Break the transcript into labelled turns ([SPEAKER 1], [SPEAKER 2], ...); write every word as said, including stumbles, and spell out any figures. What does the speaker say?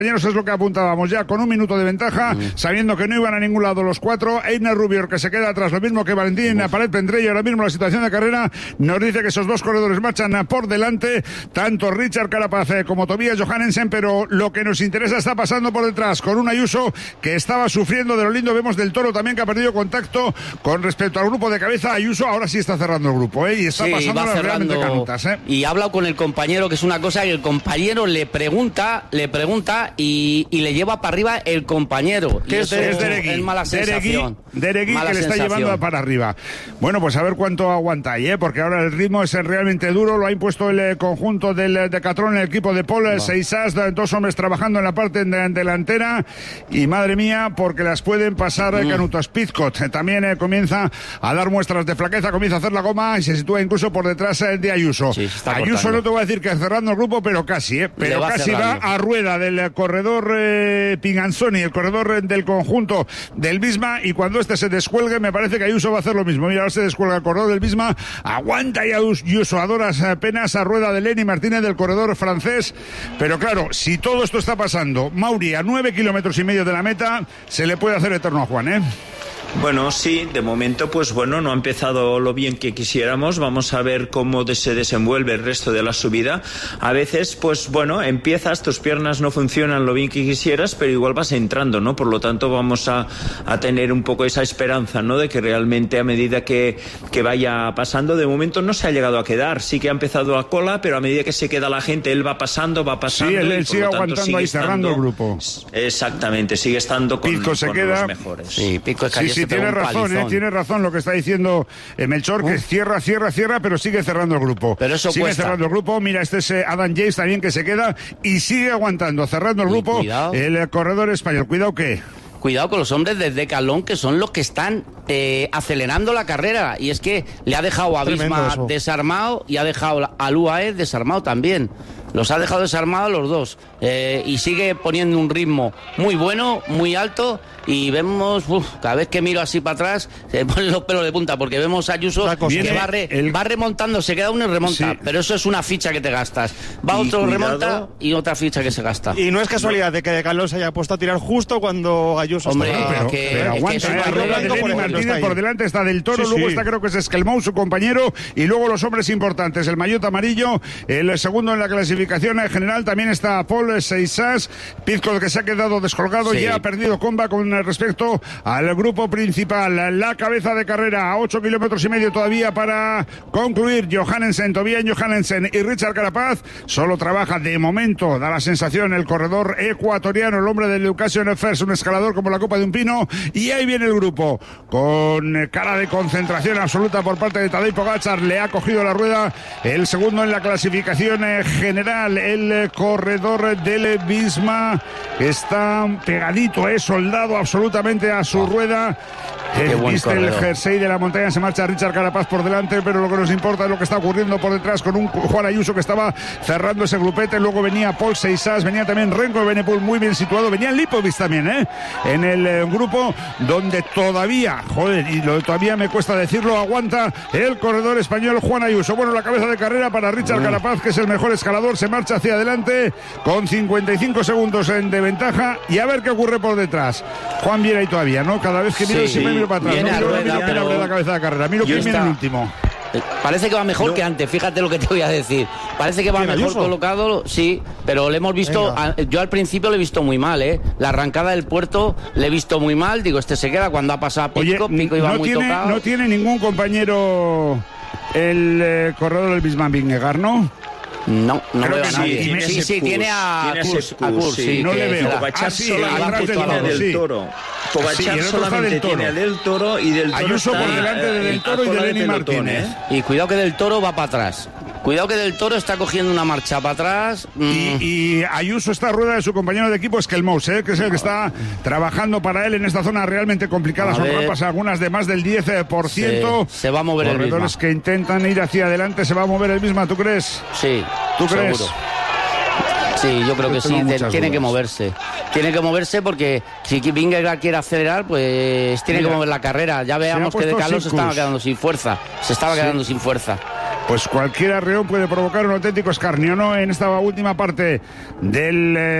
[SPEAKER 1] Compañeros, es lo que apuntábamos ya, con un minuto de ventaja, mm. sabiendo que no iban a ningún lado los cuatro. Einer Rubior, que se queda atrás, lo mismo que Valentín Pared Pendrell. Ahora mismo la situación de carrera nos dice que esos dos corredores marchan por delante, tanto Richard Carapaz como Tobias Johannesen, pero lo que nos interesa está pasando por detrás, con un Ayuso que estaba sufriendo de lo lindo. Vemos del Toro también que ha perdido contacto con respecto al grupo de cabeza. Ayuso ahora sí está cerrando el grupo, ¿eh? Y está sí, pasando las realmente canutas, ¿eh?
[SPEAKER 2] Y ha hablado con el compañero, que es una cosa que el compañero le pregunta, le pregunta Y, y le lleva para arriba el compañero.
[SPEAKER 1] ¿Qué es, es Deregui? Es mala sensación. Deregui, que le está llevando para arriba. Bueno, pues a ver cuánto aguanta ahí, ¿eh? Porque ahora el ritmo es realmente duro. Lo ha impuesto el eh, conjunto del Decathlon, el equipo de Paul, seis as, dos hombres trabajando en la parte de, delantera. Y madre mía, porque las pueden pasar mm. Canutos. Pizcot eh, también eh, comienza a dar muestras de flaqueza, comienza a hacer la goma y se sitúa incluso por detrás eh, de Ayuso. Sí, Ayuso cortando. No te voy a decir que cerrando el grupo, pero casi, ¿eh? Pero va casi cerrando. Va a rueda del corredor eh, Pinganzoni, el corredor eh, del conjunto del Visma, y cuando este se descuelgue me parece que Ayuso va a hacer lo mismo. Mira, ahora se descuelga el corredor del Visma, aguanta y Ayuso a duras penas a rueda de Lenny Martínez del corredor francés, pero claro, si todo esto está pasando, Mauri a nueve kilómetros y medio de la meta, se le puede hacer eterno a Juan, ¿eh?
[SPEAKER 3] Bueno, sí, de momento pues bueno, no ha empezado lo bien que quisiéramos. Vamos a ver cómo se desenvuelve el resto de la subida. A veces pues bueno, empiezas, tus piernas no funcionan lo bien que quisieras, pero igual vas entrando, ¿no? Por lo tanto vamos a, a tener un poco esa esperanza, ¿no? De que realmente a medida que, que vaya pasando, de momento no se ha llegado a quedar. Sí que ha empezado a cola, pero a medida que se queda la gente, él va pasando, va pasando.
[SPEAKER 1] Sí, él, él sigue aguantando sigue ahí, cerrando el grupo.
[SPEAKER 3] Exactamente, sigue estando con,
[SPEAKER 1] Pico se
[SPEAKER 3] con
[SPEAKER 1] queda.
[SPEAKER 3] Los mejores.
[SPEAKER 2] Sí, Pico es
[SPEAKER 1] sí, sí, tiene razón, eh, tiene razón lo que está diciendo eh, Melchor, que cierra, cierra, cierra, pero sigue cerrando el grupo.
[SPEAKER 2] Pero eso
[SPEAKER 1] sigue
[SPEAKER 2] cuesta.
[SPEAKER 1] cerrando el grupo. Mira, este es eh, Adam James también, que se queda y sigue aguantando, cerrando el y grupo. Cuidado. El eh, corredor español. Cuidado que...
[SPEAKER 2] Cuidado con los hombres de Decathlon, que son los que están eh, acelerando la carrera. Y es que le ha dejado a Visma desarmado y ha dejado al U A E desarmado también. Los ha dejado desarmados los dos. Eh, y sigue poniendo un ritmo muy bueno, muy alto. Y vemos, uf, cada vez que miro así para atrás, se ponen los pelos de punta, porque vemos a Ayuso que va, re, el... va remontando, se queda uno y remonta. Sí. Pero eso es una ficha que te gastas. Va y otro, cuidado. Remonta y otra ficha que se gasta.
[SPEAKER 4] Y no es casualidad de que De Carlos se haya puesto a tirar justo cuando Ayuso
[SPEAKER 2] Hombre,
[SPEAKER 4] está...
[SPEAKER 1] pero,
[SPEAKER 2] que,
[SPEAKER 1] pero aguanta, es que es rueda de Lenny Martínez por delante, está del Toro, sí, luego sí. está creo que es Esquelmou, su compañero, y luego los hombres importantes, el maillot amarillo, el segundo en la clasificación general, también está Paul Seisas, Pizco, que se ha quedado descolgado, sí. ya ha perdido comba con respecto al grupo principal. La cabeza de carrera a ocho kilómetros y medio todavía para concluir. Johannesen, Tobias Johannesen y Richard Carapaz. Solo trabaja de momento, da la sensación, el corredor ecuatoriano, el hombre del Education First, un escalador como la copa de un pino. Y ahí viene el grupo con cara de concentración absoluta por parte de Tadej Pogačar. Le ha cogido la rueda el segundo en la clasificación general, el corredor del Visma. Está pegadito, es soldado absolutamente a su rueda. El, viste el jersey de la montaña, se marcha Richard Carapaz por delante, pero lo que nos importa es lo que está ocurriendo por detrás con un Juan Ayuso que estaba cerrando ese grupete. Luego venía Paul Seisas, venía también Renko Benepul muy bien situado, venía Lipovic también, ¿eh? En el eh, grupo donde todavía, joder, y lo, todavía me cuesta decirlo, aguanta el corredor español Juan Ayuso. Bueno, la cabeza de carrera para Richard mm. Carapaz, que es el mejor escalador, se marcha hacia adelante con cincuenta y cinco segundos en, de ventaja, y a ver qué ocurre por detrás. Juan viene ahí todavía, ¿no? Cada vez que miro, sí, si me miro para atrás, no miro, rueda, miro, pero... miro la cabeza de carrera, miro quién viene el último.
[SPEAKER 2] Parece que va mejor no. que antes, fíjate lo que te voy a decir. Parece que va mejor Ayuso? colocado, sí, pero le hemos visto, a, yo al principio le he visto muy mal, ¿eh? La arrancada del puerto le he visto muy mal, digo, este se queda cuando ha pasado a Pico, Oye, Pico iba
[SPEAKER 1] no
[SPEAKER 2] muy
[SPEAKER 1] tiene,
[SPEAKER 2] tocado.
[SPEAKER 1] No tiene ningún compañero el eh, corredor del Bismarck Vingegaard, ¿no?
[SPEAKER 2] No, no
[SPEAKER 1] Creo
[SPEAKER 2] veo
[SPEAKER 1] que
[SPEAKER 2] a nadie.
[SPEAKER 1] sí,
[SPEAKER 2] Sí, sí, sí, tiene a Kurs, a Kurs, sí,
[SPEAKER 1] sí, no le veo.
[SPEAKER 3] Pogačar
[SPEAKER 1] ah, sí,
[SPEAKER 3] solamente tiene del sí. Toro. Pogačar sí, solamente tiene a Del Toro y Del Toro
[SPEAKER 1] Ayuso
[SPEAKER 3] está
[SPEAKER 1] por delante de Del Toro y de Lenny Martínez.
[SPEAKER 2] ¿eh? Y cuidado que Del Toro va para atrás. Cuidado que Del Toro está cogiendo una marcha para atrás. Mm.
[SPEAKER 1] Y, y Ayuso está a rueda de su compañero de equipo, Esquelmou, ¿eh? Que es el que está trabajando para él en esta zona realmente complicada. A Son ver. rampas algunas de más del diez por ciento.
[SPEAKER 2] Se, se va a mover el mismo.
[SPEAKER 1] Corredores que intentan ir hacia adelante, se va a mover el mismo, ¿tú crees?
[SPEAKER 2] Sí.
[SPEAKER 1] ¿Tú crees?
[SPEAKER 2] Seguro. Sí, yo creo que sí, de, tiene que moverse. Tiene que moverse porque si Vingegaard quiere acelerar, pues tiene Mira, que mover la carrera. Ya veamos que De Carlos se estaba quedando sin fuerza. Se estaba sí. quedando sin fuerza.
[SPEAKER 1] Pues cualquier arreón puede provocar un auténtico escarnio, ¿no? En esta última parte del... Eh...